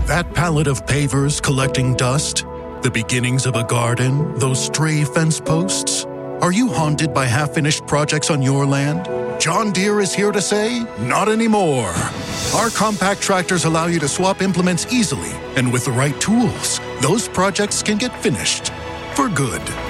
That pallet of pavers collecting dust? The beginnings of a garden? Those stray fence posts? Are you haunted by half-finished projects on your land? John Deere is here to say, not anymore. Our compact tractors allow you to swap implements easily, and with the right tools, those projects can get finished. For good.